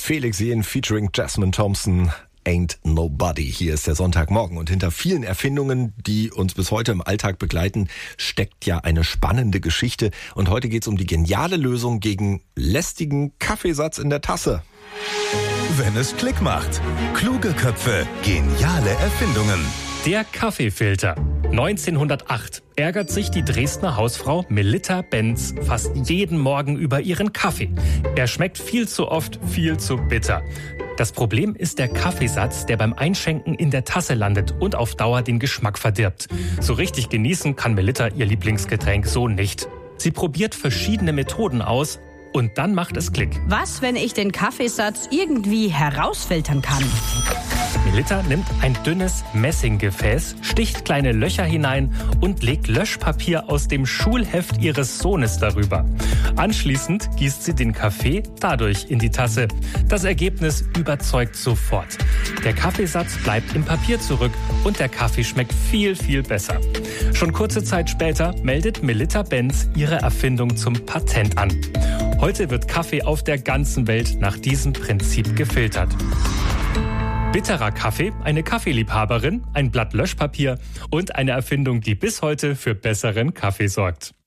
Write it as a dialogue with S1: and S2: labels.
S1: Felix Jähn featuring Jasmine Thompson. Ain't Nobody. Hier ist der Sonntagmorgen und hinter vielen Erfindungen, die uns bis heute im Alltag begleiten, steckt ja eine spannende Geschichte. Und heute geht es um die geniale Lösung gegen lästigen Kaffeesatz in der Tasse.
S2: Wenn es Klick macht. Kluge Köpfe, geniale Erfindungen.
S3: Der Kaffeefilter. 1908 ärgert sich die Dresdner Hausfrau Melitta Benz fast jeden Morgen über ihren Kaffee. Er schmeckt viel zu oft, viel zu bitter. Das Problem ist der Kaffeesatz, der beim Einschenken in der Tasse landet und auf Dauer den Geschmack verdirbt. So richtig genießen kann Melitta ihr Lieblingsgetränk so nicht. Sie probiert verschiedene Methoden aus und dann macht es Klick.
S4: Was, wenn ich den Kaffeesatz irgendwie herausfiltern kann?
S3: Melitta nimmt ein dünnes Messinggefäß, sticht kleine Löcher hinein und legt Löschpapier aus dem Schulheft ihres Sohnes darüber. Anschließend gießt sie den Kaffee dadurch in die Tasse. Das Ergebnis überzeugt sofort. Der Kaffeesatz bleibt im Papier zurück und der Kaffee schmeckt viel, viel besser. Schon kurze Zeit später meldet Melitta Benz ihre Erfindung zum Patent an. Heute wird Kaffee auf der ganzen Welt nach diesem Prinzip gefiltert. Bitterer Kaffee, eine Kaffeeliebhaberin, ein Blatt Löschpapier und eine Erfindung, die bis heute für besseren Kaffee sorgt.